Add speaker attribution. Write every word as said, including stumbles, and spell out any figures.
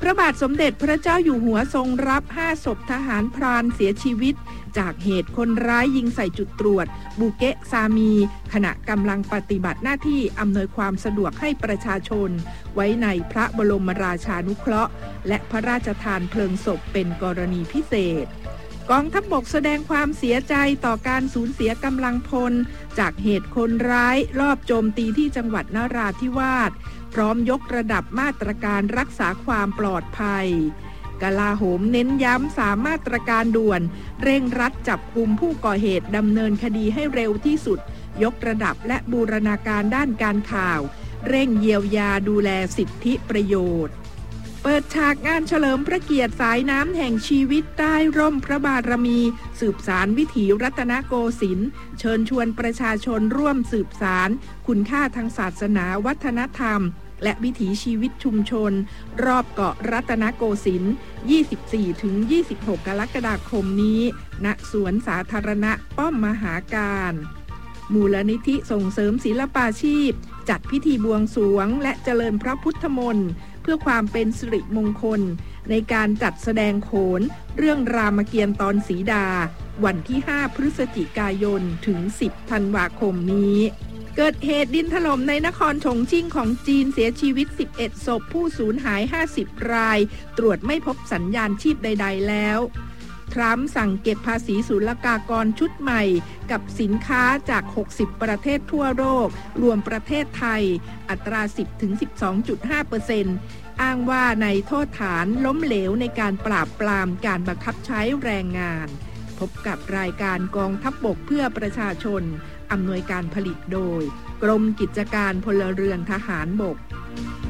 Speaker 1: ระบาทสมเด็จพระเจ้าอยู่หัวทรงรับห้าศพทหารพรานเสียชีวิตจากเหตุคนร้ายยิงใส่จุดตรวจบูเกะซามีขณะกำลังปฏิบัติหน้าที่อำนวยความสะดวกให้ประชาชนไว้ในพระบรมราชานุเคราะห์และพระราชทานเพลิงศพเป็นกรณีพิเศษกองทัพบกแสดงความเสียใจต่อการสูญเสียกำลังพลจากเหตุคนร้ายลอบโจมตีที่จังหวัดนราธิวาสพร้อมยกระดับมาตรการรักษาความปลอดภัยกลาโหมเน้นย้ำสามมาตรการด่วนเร่งรัดจับกุมผู้ก่อเหตุดำเนินคดีให้เร็วที่สุดยกระดับและบูรณาการด้านการข่าวเร่งเยียวยาดูแลสิทธิประโยชน์เปิดฉากงานเฉลิมพระเกียรติสายน้ำแห่งชีวิตใต้ร่มพระบารมีสืบสารวิถีรัตนโกสินทร์เชิญชวนประชาชนร่วมสืบสารคุณค่าทางศาสนาวัฒนธรรมและวิถีชีวิตชุมชนรอบเกาะรัตนโกสินทร์ ยี่สิบสี่ถึงยี่สิบหก กรกฎาคมนี้ณสวนสาธารณะป้อมมหาการมูลนิธิส่งเสริมศิลปาชีพจัดพิธีบวงสรวงและเจริญพระพุทธมนต์เพื่อความเป็นสิริมงคลในการจัดแสดงโขนเรื่องรามเกียรติ์ตอนสีดาวันที่ห้าพฤศจิกายนถึงสิบธันวาคมนี้เกิดเหตุดินถล่มในนครฉงชิ่งของจีนเสียชีวิตสิบเอ็ดศพผู้สูญหายห้าสิบรายตรวจไม่พบสัญญาณชีพใดๆแล้วทรัมป์สั่งเก็บภาษีศุลกากรชุดใหม่กับสินค้าจากหกสิบประเทศทั่วโลกรวมประเทศไทยอัตรา สิบถึงสิบสองจุดห้าเปอร์เซ็นต์ อ้างว่าในโทษฐานล้มเหลวในการปราบปรามการบังคับใช้แรงงานพบกับรายการกองทัพบกเพื่อประชาชนอำนวยการผลิตโดยกรมกิจการพลเรือนทหารบก